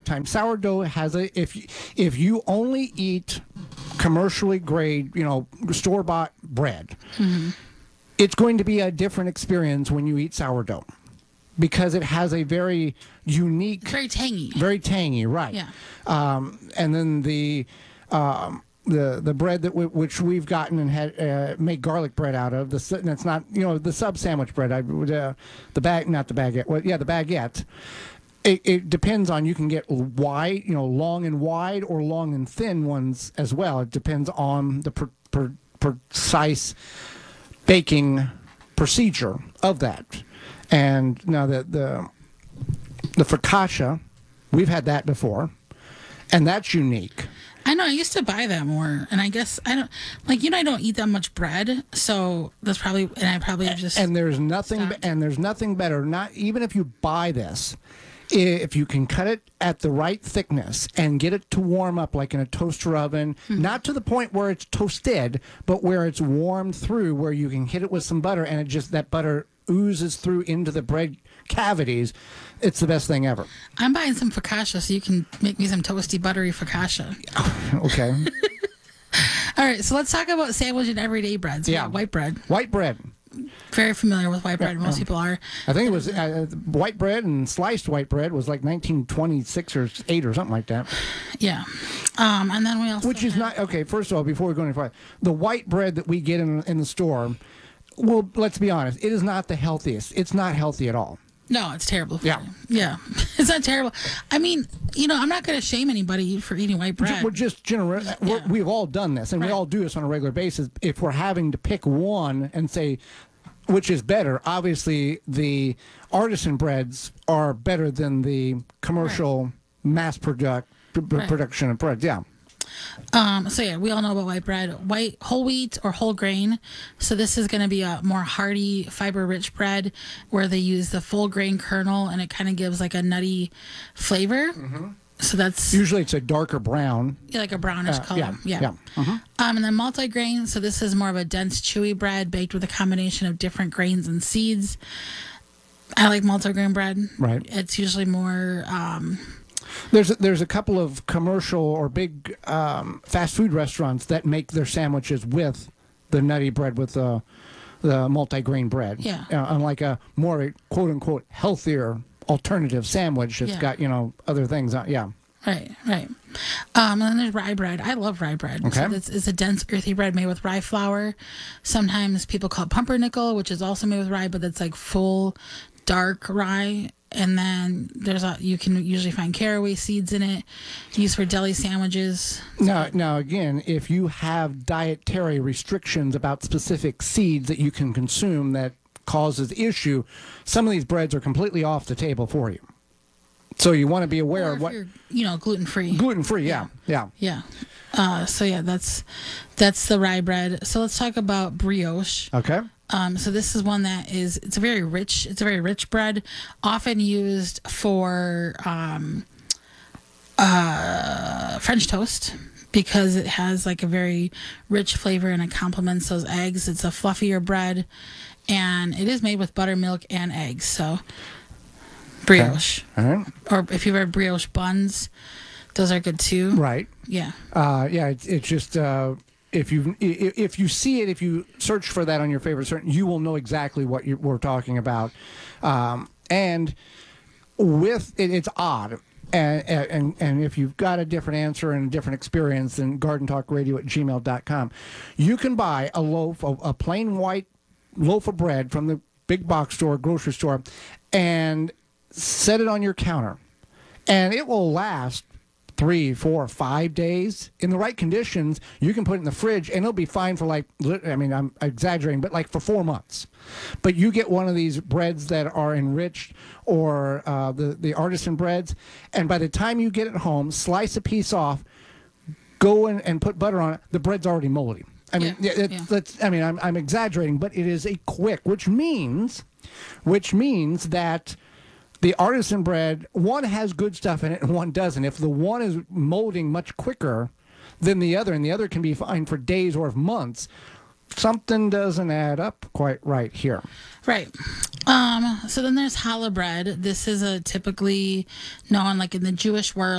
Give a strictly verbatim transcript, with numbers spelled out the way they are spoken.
time. Sourdough has a if you, if you only eat commercially grade, you know, store bought bread, mm-hmm. it's going to be a different experience when you eat sourdough because it has a very unique, very tangy, very tangy, right? Yeah. Um, and then the. Um, The the bread that we, which we've gotten and had uh, made garlic bread out of the and it's not you know the sub sandwich bread I would uh, the bag not the baguette well yeah the baguette it, it depends on you can get wide you know long and wide or long and thin ones as well. It depends on the per, per, precise baking procedure of that. And now the the the focaccia, we've had that before, and that's unique. I know. I used to buy that more, and I guess I don't like you know I don't eat that much bread, so that's probably and I probably just and there's nothing stopped. and there's nothing better. Not even if you buy this, if you can cut it at the right thickness and get it to warm up like in a toaster oven, mm-hmm. not to the point where it's toasted, but where it's warmed through, where you can hit it with some butter and it just that butter oozes through into the bread cavities. It's the best thing ever. I'm buying some focaccia so you can make me some toasty, buttery focaccia. Okay. All right, so let's talk about sandwich and everyday breads. Yeah. White bread. White bread. Very familiar with white bread. Yeah, Most um, people are. I think it was uh, white bread and sliced white bread was like nineteen twenty-six or eight or something like that. Yeah. Um, and then we also Which is have... not, okay, first of all, before we go any farther, the white bread that we get in, in the store, well, let's be honest, it is not the healthiest. It's not healthy at all. No, it's terrible for yeah. you. Yeah. It's not terrible. I mean, you know, I'm not going to shame anybody for eating white bread. We're just general. Yeah. We've all done this, and right. we all do this on a regular basis. If we're having to pick one and say, which is better, obviously the artisan breads are better than the commercial right. mass product, p- right. production of bread. Yeah. Um, so yeah, we all know about white bread, white whole wheat or whole grain. So this is going to be a more hearty, fiber-rich bread where they use the full grain kernel, and it kind of gives like a nutty flavor. Mm-hmm. So that's usually it's a darker brown, yeah, like a brownish uh, color. Yeah, yeah. yeah. Mm-hmm. Um, and then multi-grain. So this is more of a dense, chewy bread baked with a combination of different grains and seeds. I like multi-grain bread. Right. It's usually more. Um, There's a, there's a couple of commercial or big um, fast food restaurants that make their sandwiches with the nutty bread with the the multi-grain bread. Yeah. Uh, unlike a more quote unquote healthier alternative sandwich, it's yeah. got you know other things on. Yeah. Right, right. Um, and then there's rye bread. I love rye bread. Okay. So it's, it's a dense, earthy bread made with rye flour. Sometimes people call it pumpernickel, which is also made with rye, but that's like full, dark rye. And then there's a you can usually find caraway seeds in it, used for deli sandwiches. Now, now again, if you have dietary restrictions about specific seeds that you can consume that causes issue, some of these breads are completely off the table for you. So you want to be aware or of if what you're, you know, gluten free. Gluten free, yeah, yeah, yeah. Uh, so yeah, that's that's the rye bread. So let's talk about brioche. Okay. Um, so this is one that is it's a very rich it's a very rich bread, often used for um, uh, French toast because it has like a very rich flavor and it complements those eggs. It's a fluffier bread, and it is made with buttermilk and eggs. So brioche, okay. All right. Or if you've had brioche buns, those are good too. Right. Yeah. Uh, yeah. It's, it's just. Uh, If you if you see it, if you search for that on your favorite search, you will know exactly what you, we're talking about. Um, and with it, it's odd. And, and and if you've got a different answer and a different experience, then garden talk radio at gmail dot com. You can buy a loaf of a plain white loaf of bread from the big box store, grocery store, and set it on your counter. And it will last three, four, five days. In the right conditions, you can put it in the fridge and it'll be fine for like, I mean, I'm exaggerating, but like for four months. But you get one of these breads that are enriched or uh, the, the artisan breads, and by the time you get it home, slice a piece off, go in and put butter on it, the bread's already moldy. I mean, yeah, it's, yeah. That's, I mean, I'm, I'm exaggerating, but it is a quick, which means, which means that the artisan bread, one has good stuff in it and one doesn't. If the one is molding much quicker than the other, and the other can be fine for days or months, something doesn't add up quite right here. Right. Um, so then there's challah bread. This is a typically known, like in the Jewish world,